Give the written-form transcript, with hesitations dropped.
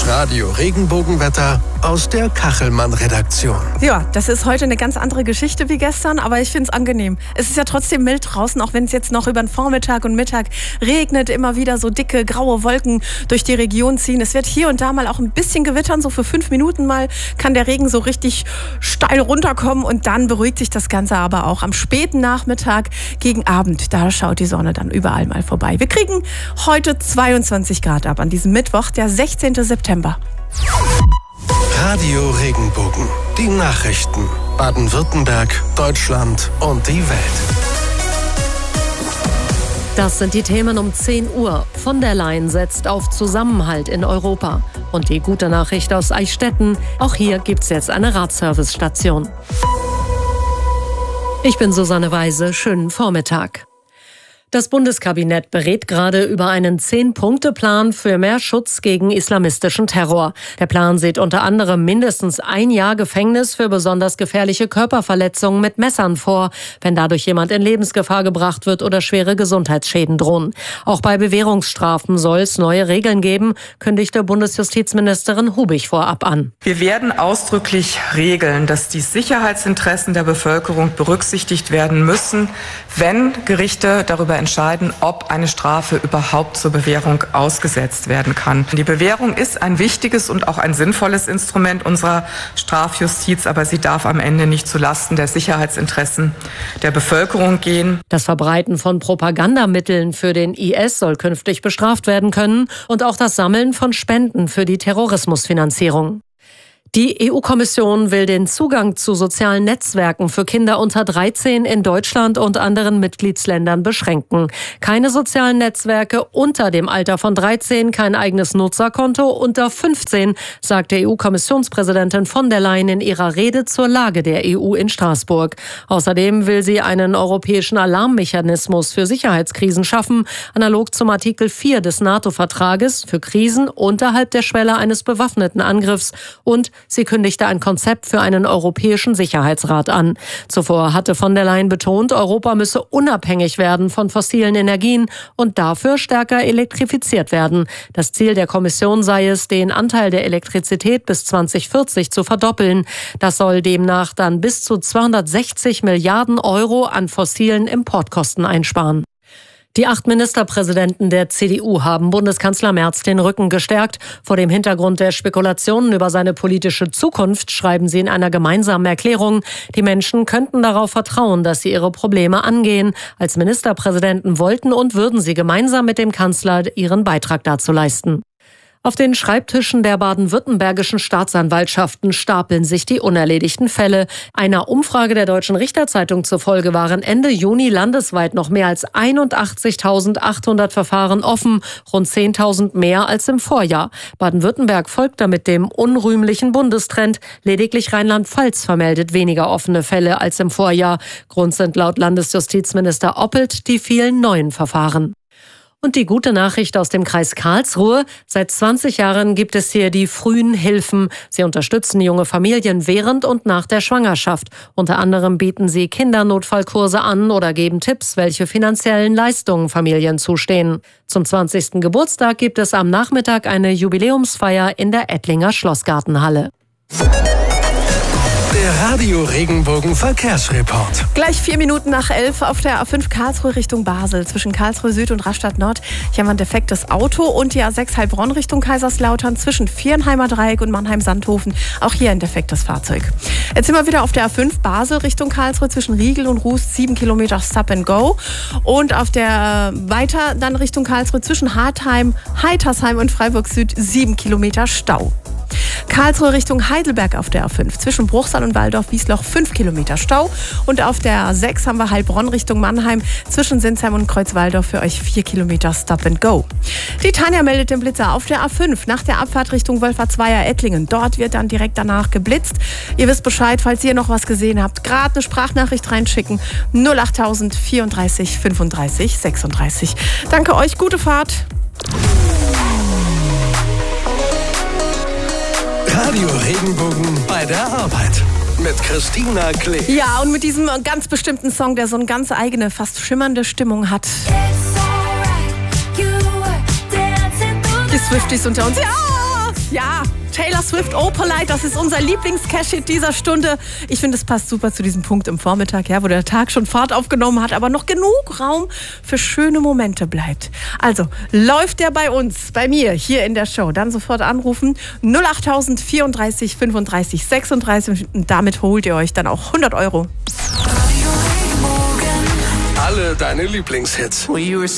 Das Radio-Regenbogenwetter aus der Kachelmann-Redaktion. Ja, das ist heute eine ganz andere Geschichte wie gestern, aber ich finde es angenehm. Es ist ja trotzdem mild draußen, auch wenn es jetzt noch über den Vormittag und Mittag regnet, immer wieder so dicke, graue Wolken durch die Region ziehen. Es wird hier und da mal auch ein bisschen gewittern, so für 5 Minuten mal kann der Regen so richtig steil runterkommen und dann beruhigt sich das Ganze aber auch am späten Nachmittag gegen Abend. Da schaut die Sonne dann überall mal vorbei. Wir kriegen heute 22 Grad ab an diesem Mittwoch, der 16. September. Radio Regenbogen. Die Nachrichten. Baden-Württemberg, Deutschland und die Welt. Das sind die Themen um 10 Uhr. Von der Leyen setzt auf Zusammenhalt in Europa. Und die gute Nachricht aus Eichstätten, auch hier gibt's jetzt eine Radservice-Station. Ich bin Susanne Weise, schönen Vormittag. Das Bundeskabinett berät gerade über einen 10-Punkte-Plan für mehr Schutz gegen islamistischen Terror. Der Plan sieht unter anderem mindestens 1 Jahr Gefängnis für besonders gefährliche Körperverletzungen mit Messern vor, wenn dadurch jemand in Lebensgefahr gebracht wird oder schwere Gesundheitsschäden drohen. Auch bei Bewährungsstrafen soll es neue Regeln geben, kündigte Bundesjustizministerin Hubig vorab an. Wir werden ausdrücklich regeln, dass die Sicherheitsinteressen der Bevölkerung berücksichtigt werden müssen, wenn Gerichte darüber entscheiden, ob eine Strafe überhaupt zur Bewährung ausgesetzt werden kann. Die Bewährung ist ein wichtiges und auch ein sinnvolles Instrument unserer Strafjustiz, aber sie darf am Ende nicht zulasten der Sicherheitsinteressen der Bevölkerung gehen. Das Verbreiten von Propagandamitteln für den IS soll künftig bestraft werden können und auch das Sammeln von Spenden für die Terrorismusfinanzierung. Die EU-Kommission will den Zugang zu sozialen Netzwerken für Kinder unter 13 in Deutschland und anderen Mitgliedsländern beschränken. Keine sozialen Netzwerke unter dem Alter von 13, kein eigenes Nutzerkonto unter 15, sagte EU-Kommissionspräsidentin von der Leyen in ihrer Rede zur Lage der EU in Straßburg. Außerdem will sie einen europäischen Alarmmechanismus für Sicherheitskrisen schaffen, analog zum Artikel 4 des NATO-Vertrages für Krisen unterhalb der Schwelle eines bewaffneten Angriffs, und sie kündigte ein Konzept für einen europäischen Sicherheitsrat an. Zuvor hatte von der Leyen betont, Europa müsse unabhängig werden von fossilen Energien und dafür stärker elektrifiziert werden. Das Ziel der Kommission sei es, den Anteil der Elektrizität bis 2040 zu verdoppeln. Das soll demnach dann bis zu 260 Milliarden Euro an fossilen Importkosten einsparen. Die 8 Ministerpräsidenten der CDU haben Bundeskanzler Merz den Rücken gestärkt. Vor dem Hintergrund der Spekulationen über seine politische Zukunft schreiben sie in einer gemeinsamen Erklärung, die Menschen könnten darauf vertrauen, dass sie ihre Probleme angehen. Als Ministerpräsidenten wollten und würden sie gemeinsam mit dem Kanzler ihren Beitrag dazu leisten. Auf den Schreibtischen der baden-württembergischen Staatsanwaltschaften stapeln sich die unerledigten Fälle. Einer Umfrage der Deutschen Richterzeitung zufolge waren Ende Juni landesweit noch mehr als 81.800 Verfahren offen, rund 10.000 mehr als im Vorjahr. Baden-Württemberg folgt damit dem unrühmlichen Bundestrend. Lediglich Rheinland-Pfalz vermeldet weniger offene Fälle als im Vorjahr. Grund sind laut Landesjustizminister Oppelt die vielen neuen Verfahren. Und die gute Nachricht aus dem Kreis Karlsruhe: Seit 20 Jahren gibt es hier die frühen Hilfen. Sie unterstützen junge Familien während und nach der Schwangerschaft. Unter anderem bieten sie Kindernotfallkurse an oder geben Tipps, welche finanziellen Leistungen Familien zustehen. Zum 20. Geburtstag gibt es am Nachmittag eine Jubiläumsfeier in der Ettlinger Schlossgartenhalle. Der Radio Regenbogen Verkehrsreport. Gleich 4 Minuten nach 11 auf der A5 Karlsruhe Richtung Basel. Zwischen Karlsruhe Süd und Rastatt Nord. Hier haben wir ein defektes Auto. Und die A6 Heilbronn Richtung Kaiserslautern zwischen Vierenheimer Dreieck und Mannheim-Sandhofen. Auch hier ein defektes Fahrzeug. Jetzt sind wir wieder auf der A5 Basel Richtung Karlsruhe zwischen Riegel und Rust. 7 Kilometer Stop and Go. Und auf der weiter dann Richtung Karlsruhe zwischen Hartheim, Heitersheim und Freiburg Süd 7 Kilometer Stau. Karlsruhe Richtung Heidelberg auf der A5. Zwischen Bruchsal und Waldorf-Wiesloch 5 Kilometer Stau. Und auf der A6 haben wir Heilbronn Richtung Mannheim. Zwischen Sinsheim und Kreuzwaldorf für euch 4 Kilometer Stop and Go. Die Tanja meldet den Blitzer auf der A5 nach der Abfahrt Richtung Wolfertsweier-Ettlingen. Dort wird dann direkt danach geblitzt. Ihr wisst Bescheid, falls ihr noch was gesehen habt. Gerade eine Sprachnachricht reinschicken. 08000 34 35 36. Danke euch, gute Fahrt. Radio Regenbogen bei der Arbeit. Mit Christina Klee. Ja, und mit diesem ganz bestimmten Song, der so eine ganz eigene, fast schimmernde Stimmung hat. Die Swifties unter uns. Ja! Ja, Taylor Swift, Opalite, das ist unser Lieblings-Cash-Hit dieser Stunde. Ich finde, es passt super zu diesem Punkt im Vormittag, ja, wo der Tag schon Fahrt aufgenommen hat, aber noch genug Raum für schöne Momente bleibt. Also, läuft der bei uns, bei mir, hier in der Show, dann sofort anrufen. 08000 34 35 36 und damit holt ihr euch dann auch 100 €. Alle deine Lieblingshits.